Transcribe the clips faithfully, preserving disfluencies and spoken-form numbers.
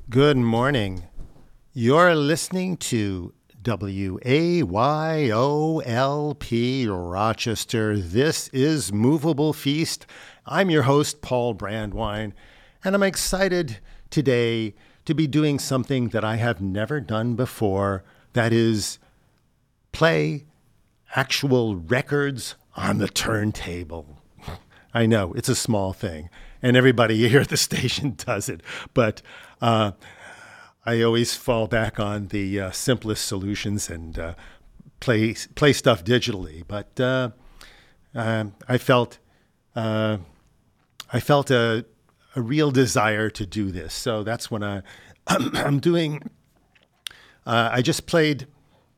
Good morning. You're listening to W A Y O L P Rochester. This is Movable Feast. I'm your host, Paul Brandwine, and I'm excited today to be doing something that I have never done before. That is play actual records on the turntable. I know, it's a small thing, and everybody here at the station does it, but uh, I always fall back on the uh, simplest solutions and uh, play play stuff digitally. But uh, um, I felt uh, I felt a, a real desire to do this, so that's when I I'm doing. Uh, I just played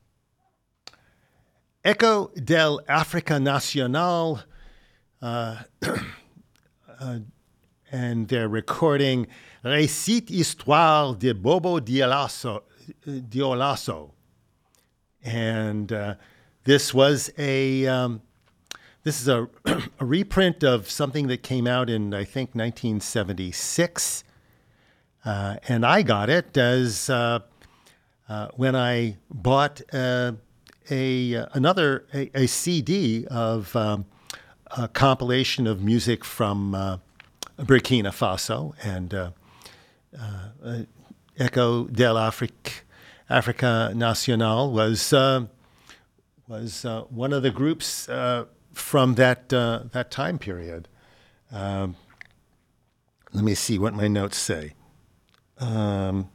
Echo del Africa Nacional. Uh, uh, and they're recording Récite Histoire de Bobo Dioulasso. Dioulasso. And uh, this was a um, this is a, a reprint of something that came out in, I think, nineteen seventy-six. Uh, and I got it as uh, uh, when I bought uh, a another a, a C D of um, a compilation of music from uh, Burkina Faso, and uh, uh, Echo del Afrique, Africa Nacional was uh, was uh, one of the groups uh, from that uh, that time period. Um, let me see what my notes say. Um,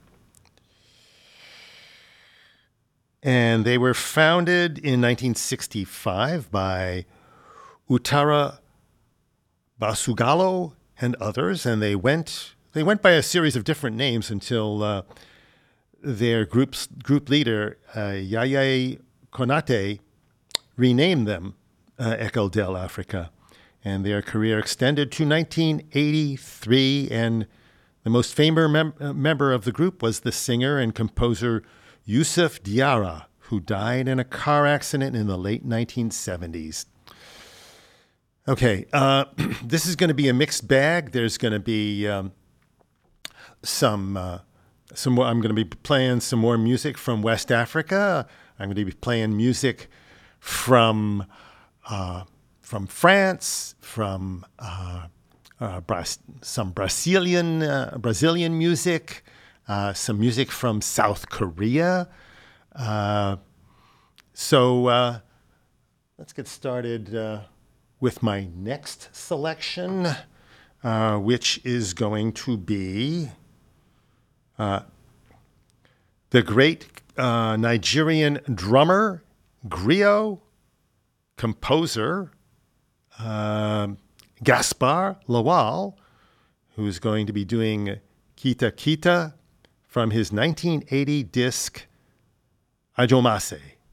and they were founded in nineteen sixty-five by Utara Basugalo and others, and they went they went by a series of different names until uh, their group's group leader uh, Yaya Konate renamed them uh, Echo del Africa, and their career extended to nineteen eighty-three. And the most famous mem- uh, member of the group was the singer and composer Youssouf Diarra, who died in a car accident in the late nineteen seventies. Okay, uh, this is going to be a mixed bag. There's going to be um, some, uh, some more. I'm going to be playing some more music from West Africa. I'm going to be playing music from uh, from France, from uh, uh, Bras- some Brazilian uh, Brazilian music, uh, some music from South Korea. Uh, so uh, let's get started. Uh, with my next selection, uh, which is going to be uh, the great uh, Nigerian drummer, griot, composer, uh, Gaspar Lawal, who's going to be doing Kita Kita from his nineteen eighty disc, Ajomase.